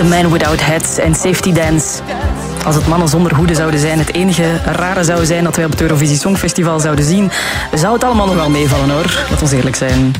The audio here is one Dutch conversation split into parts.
The Man Without Hats en Safety Dance. Als het mannen zonder hoeden zouden zijn, het enige rare zou zijn dat wij op het Eurovisie Songfestival zouden zien, zou het allemaal nog wel meevallen hoor. Laat ons eerlijk zijn.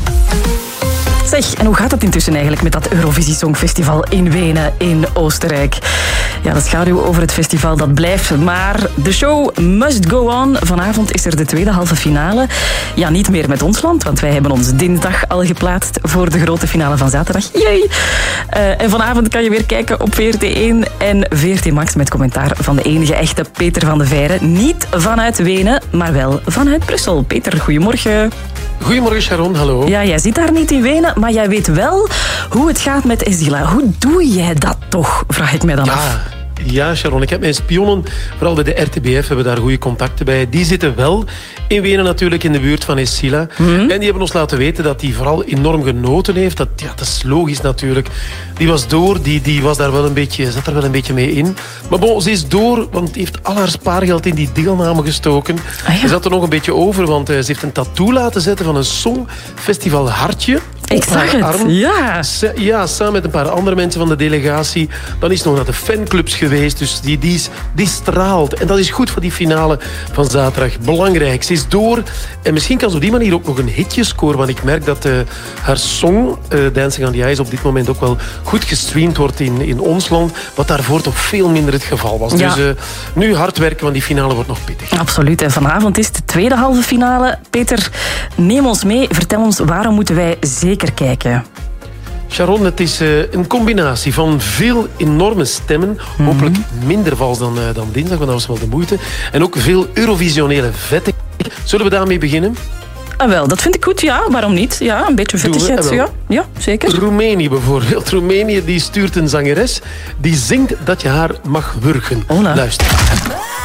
Zeg, en hoe gaat het intussen eigenlijk met dat Eurovisie Songfestival in Wenen in Oostenrijk? Ja, de schaduw over het festival dat blijft, maar de show must go on. Vanavond is er de tweede halve finale. Ja, niet meer met ons land, want wij hebben ons dinsdag al geplaatst voor de grote finale van zaterdag. Yay! En vanavond kan je weer kijken op VRT1 en VRT Max met commentaar van de enige echte Peter van de Veire. Niet vanuit Wenen, maar wel vanuit Brussel. Peter, goedemorgen. Goedemorgen Sharon, hallo. Ja, jij zit daar niet in Wenen, maar jij weet wel hoe het gaat met Esdila. Hoe doe jij dat toch, vraag ik mij dan af. Ja, Sharon, ik heb mijn spionnen, vooral bij de RTBF, hebben daar goede contacten bij. Die zitten wel in Wenen natuurlijk, in de buurt van Esdila. En die hebben ons laten weten dat die vooral enorm genoten heeft. Dat is logisch natuurlijk. Die was door, die was daar wel een beetje, zat daar wel een beetje mee in. Maar bon, ze is door, want die heeft al haar spaargeld in die deelname gestoken. Ze zat er nog een beetje over, want ze heeft een tattoo laten zetten van een songfestival hartje. Ik zag het, arm. ja. Ja, samen met een paar andere mensen van de delegatie. Dan is ze nog naar de fanclubs geweest, dus die straalt. En dat is goed voor die finale van zaterdag. Belangrijk, ze is door. En misschien kan ze op die manier ook nog een hitje scoren, want ik merk dat haar song, Dancing on the Ice, op dit moment ook wel goed gestreamd wordt in ons land, wat daarvoor toch veel minder het geval was. Ja. Dus nu hard werken, want die finale wordt nog pittig. Absoluut, en vanavond is de tweede halve finale. Peter, neem ons mee, vertel ons waarom moeten wij zeker kijken. Sharon, het is een combinatie van veel enorme stemmen. Hopelijk minder vals dan dinsdag, want dat was wel de moeite. En ook veel Eurovisionele vette. Zullen we daarmee beginnen? Wel, dat vind ik goed, ja. Waarom niet? Ja, een beetje vettigheid, ja, zeker. Roemenië bijvoorbeeld. Roemenië die stuurt een zangeres die zingt dat je haar mag wurgen. Ola. Luister.